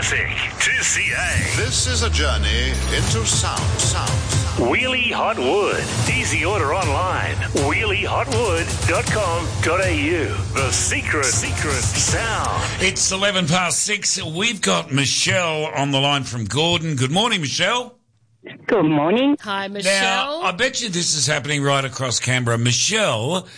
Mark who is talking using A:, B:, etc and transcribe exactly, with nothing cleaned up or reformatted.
A: Classic two C A.
B: This is a journey into sound, sound.
A: Wheelie Hot Wood. Easy order online. wheelie hot wood dot com dot a u. The secret, secret sound.
C: It's eleven past six. We've got Michelle on the line from Gordon. Good morning, Michelle.
D: Good morning.
E: Hi, Michelle.
C: Now, I bet you this is happening right across Canberra. Michelle